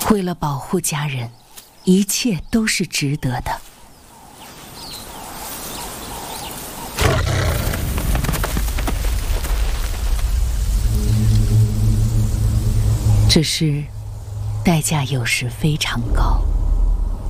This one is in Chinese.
为了保护家人，一切都是值得的。只是代价有时非常高。